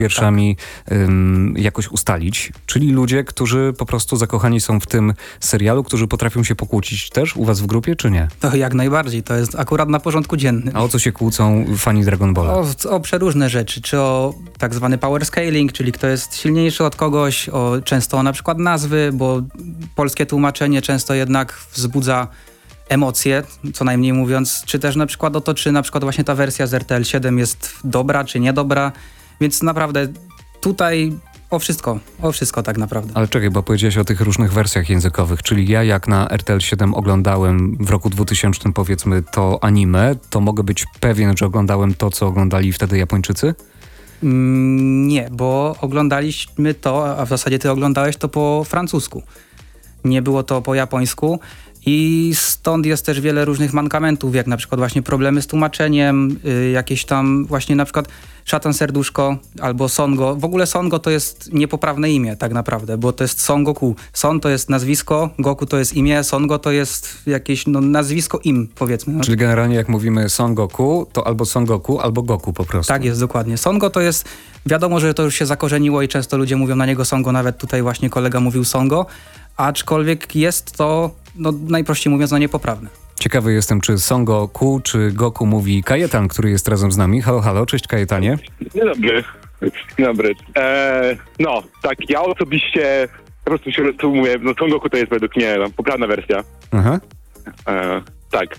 wierszami jakoś ustalić, czyli ludzie, którzy po prostu zakochani są w tym serialu, którzy potrafią się pokłócić też u was w grupie, czy nie? To jak najbardziej, to jest akurat na porządku dziennym. A o co się kłócą fani Dragon Balla? O przeróżne rzeczy, czy o tak zwany power scaling, czyli kto jest silniejszy od kogoś, często o na przykład nazwy, bo polskie tłumaczenie często jednak wzbudza emocje, co najmniej mówiąc, czy też na przykład o to, czy na przykład właśnie ta wersja z RTL 7 jest dobra, czy niedobra, więc naprawdę tutaj o wszystko tak naprawdę. Ale czekaj, bo powiedziałeś o tych różnych wersjach językowych, czyli ja jak na RTL 7 oglądałem w roku 2000 powiedzmy to anime, to mogę być pewien, że oglądałem to, co oglądali wtedy Japończycy? Nie, bo oglądaliśmy to, a w zasadzie ty oglądałeś to po francusku. Nie było to po japońsku i stąd jest też wiele różnych mankamentów, jak na przykład właśnie problemy z tłumaczeniem, jakieś tam właśnie na przykład Szatan Serduszko albo Songo. W ogóle Songo to jest niepoprawne imię tak naprawdę, bo to jest Son Goku. Son to jest nazwisko, Goku to jest imię, Songo to jest jakieś nazwisko powiedzmy. No. Czyli generalnie jak mówimy Son Goku, to albo Son Goku, albo Goku po prostu. Tak jest, dokładnie. Songo to jest, wiadomo, że to już się zakorzeniło i często ludzie mówią na niego Songo, nawet tutaj właśnie kolega mówił Songo, aczkolwiek jest to, najprościej mówiąc, niepoprawne. Ciekawy jestem, czy Son Goku, czy Goku mówi Kajetan, który jest razem z nami. Halo, halo, cześć Kajetanie. Dzień dobry. Dzień dobry. Tak, ja osobiście po prostu się mówię, Son Goku to jest według mnie poprawna wersja. Aha. Tak.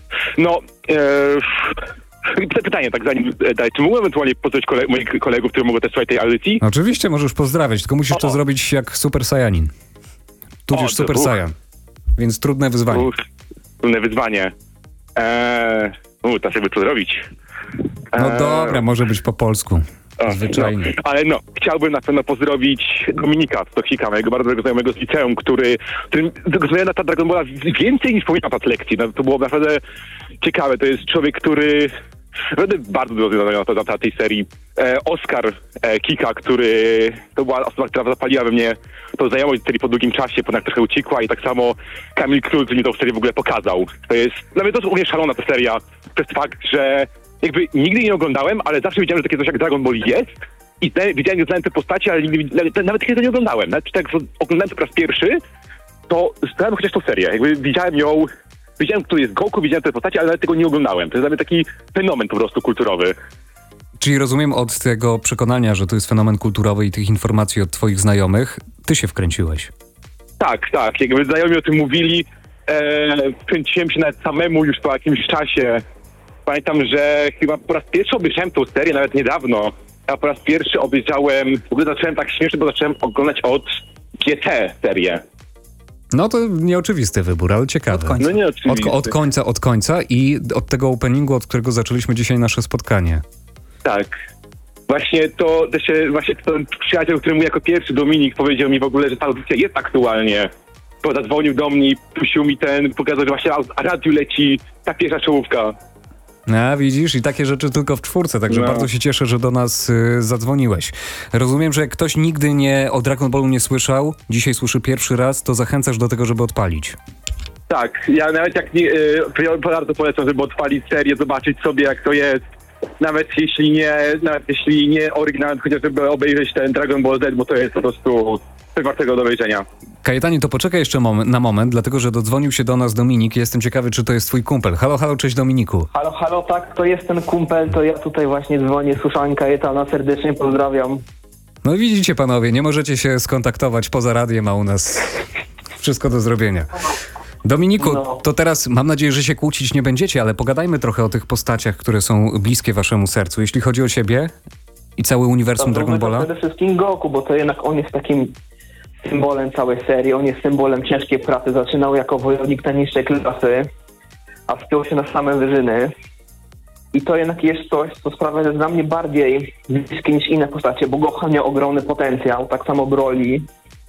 Pytanie, tak zanim czy mógłbym ewentualnie pozdrowić moich kolegów, którzy mogą też słuchać tej audycji? Oczywiście możesz pozdrawiać, tylko musisz to zrobić jak Super Saiyanin. Tudzież Super Saiyan. Więc trudne wyzwanie. Trudne wyzwanie. Teraz jakby to zrobić. No dobra, może być po polsku. Zwyczajnie. Ale chciałbym na pewno pozdrowić Dominika z Toksika, mojego bardzo dobrego znajomego z liceum, którym rozmawiałem na Dragon Balla więcej niż pamiętam na lekcji. To było naprawdę ciekawe. To jest człowiek, który naprawdę bardzo dużo znał na tej serii. Oskar Kika, to była osoba, która zapaliła we mnie tą znajomość serii po długim czasie, ponieważ trochę uciekła, i tak samo Kamil Król, który mi tą serię w ogóle pokazał. To jest nawet również szalona ta seria, przez fakt, że jakby nigdy nie oglądałem, ale zawsze wiedziałem, że takie coś jak Dragon Ball jest i widziałem, że znałem te postacie, ale nawet kiedy to nie oglądałem. Nawet jak oglądałem to po raz pierwszy, to znałem chociaż tą serię. Jakby wiedziałem, kto jest Goku, widziałem te postacie, ale nawet tego nie oglądałem. To jest dla mnie taki fenomen po prostu kulturowy. Czyli rozumiem, od tego przekonania, że to jest fenomen kulturowy i tych informacji od twoich znajomych, ty się wkręciłeś. Tak. Jakby znajomi o tym mówili, wkręciłem się nawet samemu już po jakimś czasie. Pamiętam, że chyba po raz pierwszy obejrzałem tą serię, nawet niedawno. Ja po raz pierwszy obejrzałem, w ogóle zacząłem tak śmiesznie, bo zacząłem oglądać od GT serię. No to nieoczywisty wybór, ale ciekawy. Od końca. Od końca i od tego openingu, od którego zaczęliśmy dzisiaj nasze spotkanie. Tak. Właśnie ten przyjaciel, który mu jako pierwszy, Dominik, powiedział mi w ogóle, że ta audycja jest aktualnie. Bo zadzwonił do mnie i puścił mi pokazał, że właśnie na radiu leci ta pierwsza czołówka. A widzisz, i takie rzeczy tylko w czwórce, także bardzo się cieszę, że do nas zadzwoniłeś. Rozumiem, że jak ktoś nigdy o Dragon Ballu nie słyszał, dzisiaj słyszy pierwszy raz, to zachęcasz do tego, żeby odpalić. Tak, ja nawet bardzo polecam, żeby odpalić serię, zobaczyć sobie, jak to jest. Nawet jeśli nie oryginalny, chociaż żeby obejrzeć ten Dragon Ball Z, bo to jest po prostu coś wartego do obejrzenia. Kajetanie, to poczekaj jeszcze na moment, dlatego że dodzwonił się do nas Dominik. Jestem ciekawy, czy to jest twój kumpel. Halo, halo, cześć Dominiku. Halo, tak, to jest ten kumpel, to ja tutaj właśnie dzwonię, słyszałem Kajetana, serdecznie pozdrawiam. No widzicie panowie, nie możecie się skontaktować poza radiem, a u nas wszystko do zrobienia. Dominiku, to teraz mam nadzieję, że się kłócić nie będziecie, ale pogadajmy trochę o tych postaciach, które są bliskie waszemu sercu. Jeśli chodzi o siebie i cały uniwersum Dragon Balla? Przede wszystkim Goku, bo to jednak on jest takim symbolem całej serii, on jest symbolem ciężkiej pracy. Zaczynał jako wojownik najniższej klasy, a wspiął się na same wyżyny. I to jednak jest coś, co sprawia, że jest dla mnie bardziej bliskie niż inne postacie, bo Gohan miał ogromny potencjał, tak samo Broly.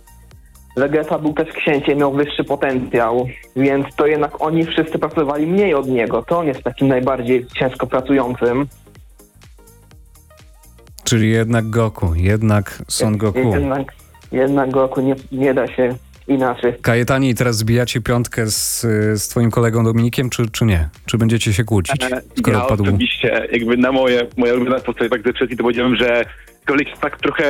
Vegeta był też księciem, miał wyższy potencjał, więc to jednak oni wszyscy pracowali mniej od niego. To on jest takim najbardziej ciężko pracującym. Czyli jednak Goku, jednak Son Goku. Jednak Goku, nie da się inaczej. Kajetani, i teraz zbijacie piątkę z twoim kolegą Dominikiem, czy nie? Czy będziecie się kłócić? Ja oczywiście, jakby na moje ulubione postacie tak ze wszystkich, to powiedziałem, że koleś tak trochę